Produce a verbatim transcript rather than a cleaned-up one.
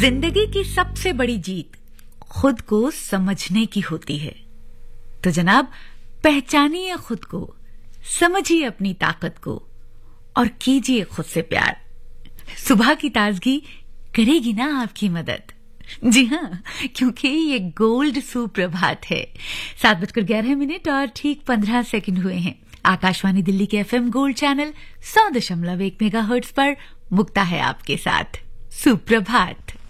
जिंदगी की सबसे बड़ी जीत खुद को समझने की होती है। तो जनाब, पहचानिए खुद को, समझिए अपनी ताकत को और कीजिए खुद से प्यार। सुबह की ताजगी करेगी ना आपकी मदद। जी हाँ, क्योंकि ये गोल्ड सुप्रभात है। सात बजकर ग्यारह मिनट और ठीक पंद्रह सेकंड हुए हैं। आकाशवाणी दिल्ली के एफएम गोल्ड चैनल सौ दशमलव एक मेगा हर्ट्ज पर मुक्ता है आपके साथ। सुप्रभात।